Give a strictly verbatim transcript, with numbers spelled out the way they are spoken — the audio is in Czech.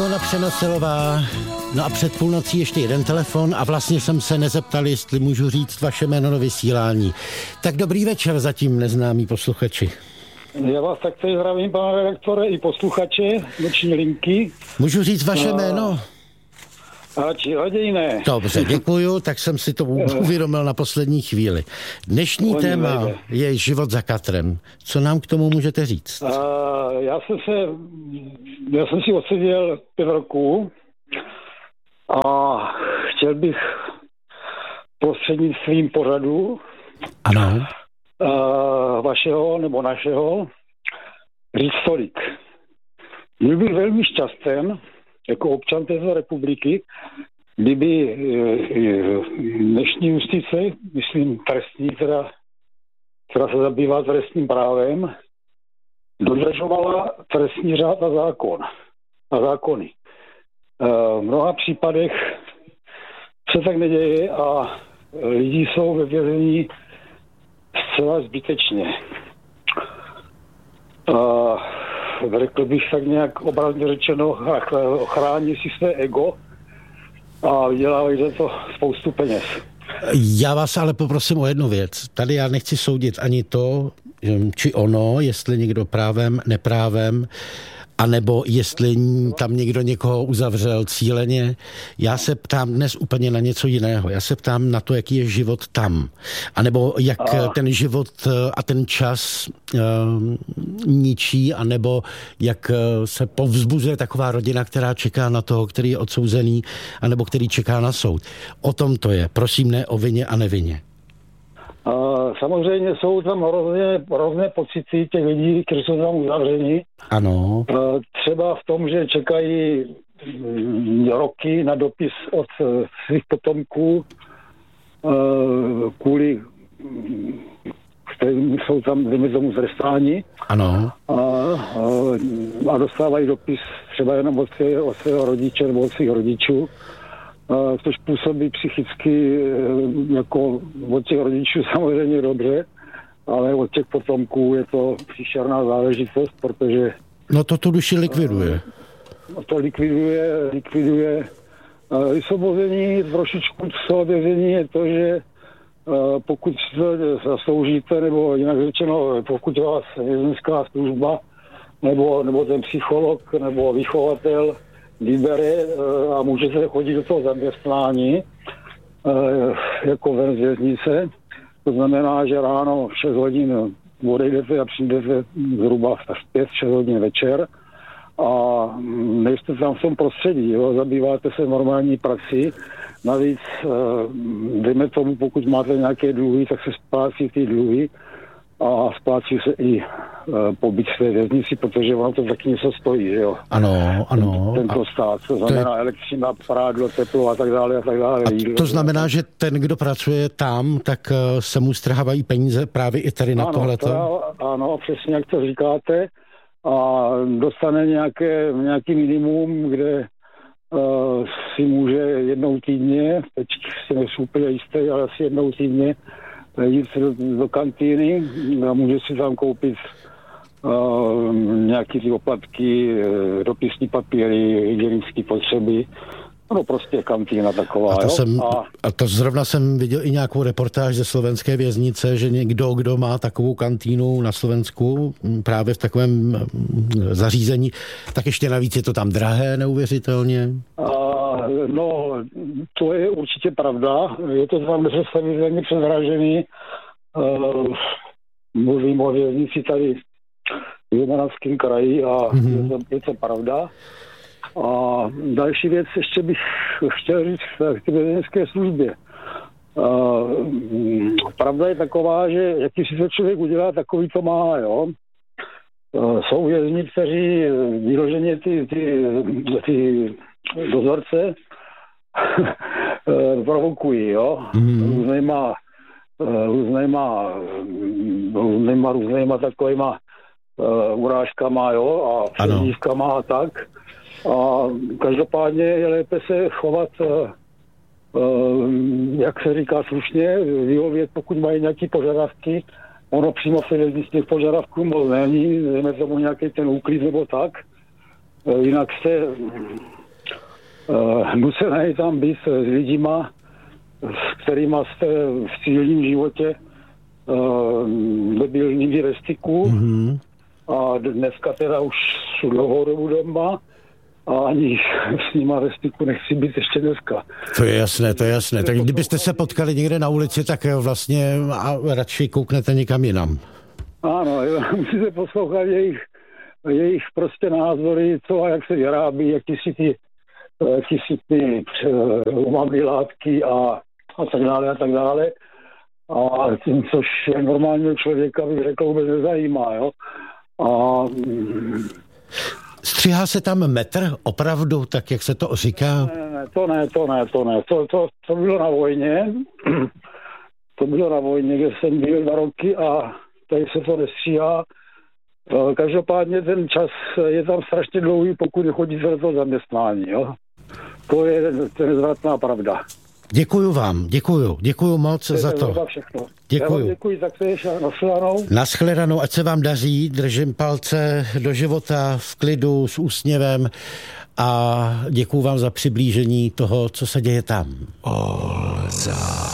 Ilona Přenosilová. No a před půlnocí ještě jeden telefon a vlastně jsem se nezeptal, jestli můžu říct vaše jméno na vysílání. Tak dobrý večer zatím, neznámí posluchači. Já vás taktéž zdravím, pane redaktore, i posluchače noční linky. Můžu říct vaše a... jméno? A či raději ne. Dobře, děkuju, tak jsem si to uvědomil na poslední chvíli. Dnešní Oni téma nejde. je život za katrem. Co nám k tomu můžete říct? A já jsem se, já jsem si odseděl pět roků a chtěl bych prostřednictvím pořadu ano. A vašeho nebo našeho říct tolik. Byl bych velmi šťastný jako občan této republiky, kdyby dnešní justice, myslím trestní, která, která se zabývá trestním právem, dodržovala trestní řád a zákon a zákony. V mnoha případech se tak neděje a lidi jsou ve vězení zcela zbytečně. A řekl bych tak nějak obrazně řečeno, ochrání si své ego a vydělávají za to spoustu peněz. Já vás ale poprosím o jednu věc. Tady já nechci soudit ani to, či ono, jestli někdo právem, neprávem, anebo jestli tam někdo někoho uzavřel cíleně. Já se ptám dnes úplně na něco jiného. Já se ptám na to, jaký je život tam. A nebo jak a... ten život a ten čas uh, ničí, anebo jak se povzbuzuje taková rodina, která čeká na toho, který je odsouzený, anebo který čeká na soud. O tom to je. Prosím, ne o vině a nevině. Uh, samozřejmě jsou tam hrozně, hrozné pocity těch lidí, kteří jsou tam uzavřeni. Ano. Uh, třeba v tom, že čekají um, roky na dopis od uh, svých potomků uh, kvůli um, kterým jsou tam, dejme tomu, zrestáni. Ano. A, uh, a dostávají dopis třeba jenom od svého, od svého rodiče nebo od svých rodičů. Uh, což působí psychicky uh, jako od těch rodičů samozřejmě dobře, ale od těch potomků je to příšerná záležitost, protože... No to tu duši likviduje. Uh, to likviduje, likviduje. Uh, vysvobození trošičku z toho vězení je to, že uh, pokud zasloužíte, nebo jinak řečeno, pokud vás vězenská služba, nebo, nebo ten psycholog, nebo vychovatel vybere a můžete chodit do toho zaměstnání jako ven z věznice. To znamená, že ráno v šest hodin odejdete a přijdete zhruba v pět šest hodin večer a nejste tam v tom prostředí, jo? Zabýváte se normální prací. Navíc, dejme tomu, pokud máte nějaké dluhy, tak se splácí ty dluhy a splácí se i pobyt v té věznici, protože ono to taky něco stojí, jo. Ano, ano. Ten, tento stát, to znamená je... elektřina, prádlo, teplo a tak dále a tak dále. A to znamená, že ten, kdo pracuje tam, tak se mu strhávají peníze právě i tady na ano, tohleto? Teda, ano, přesně jak to říkáte. A dostane nějaké, nějaký minimum, kde uh, si může jednou týdně, teď si nejsou úplně jistý, ale asi jednou týdně jít do, do kantýny a může si tam koupit uh, nějaký ty oplatky, dopisní papíry, hygienické potřeby. No prostě kantýna taková. A to, jo? Jsem, a... a to zrovna jsem viděl i nějakou reportáž ze slovenské věznice, že někdo, kdo má takovou kantýnu na Slovensku, právě v takovém zařízení, tak ještě navíc je to tam drahé, neuvěřitelně. A, no, to je určitě pravda. Je to tam nepředstavitelně předražený. Uh, mluvím o věznici tady v Jihomoravském kraji a mm-hmm. je, to, je to pravda. A další věc ještě bych chtěl říct v té vězeňské službě. Uh, pravda je taková, že jaký si to člověk udělá, takový to má, jo. Uh, jsou vězni, kteří vyloženě ty, ty, ty dozorce provokují, jo. Mm-hmm. Různýma, různýma, různýma, různýma takovýma uh, urážkama, jo, a přezdívkama a tak. A každopádně je lépe se chovat, uh, uh, jak se říká slušně, vyhovět, pokud mají nějaké požadavky. Ono přímo v té věznici těch požadavků moc není, dejme tomu nějaký ten úklid nebo tak. Jinak jste uh, nucený tam být s lidima, s kterými jste v civilním životě uh, nebyl nikdy ve styku. Mm-hmm. A dneska teda už jsou dlouhou dobu doma a ani s nima ve styku nechci být ještě dneska. To je jasné, to je jasné. Tak kdybyste se potkali někde na ulici, tak vlastně a radši kouknete někam jinam. Ano, musíte poslouchat jejich, jejich prostě názory, co a jak se vyrábí, jaký si ty, jaký si ty umamné látky a, a tak dále a tak dále. A tím, což je normálního člověka, bych řekl, vůbec nezajímá, jo. A... Stříhá se tam metr opravdu, tak jak se to říká? Ne, ne, to ne, to ne, to ne. To, to, to bylo na vojně. To bylo na vojně, kde jsem byl dva roky a tady se to nestříhá. Každopádně ten čas je tam strašně dlouhý, pokud chodíte do toho zaměstnání, jo. To je, to je nezvratná pravda. Děkuju vám, děkuju, děkuju moc to za to. Všechno. Děkuju. Děkuji, tak se ještě nashledanou. Nashledanou, ať se vám daří, držím palce do života v klidu, s úsměvem a děkuju vám za přiblížení toho, co se děje tam. Olza.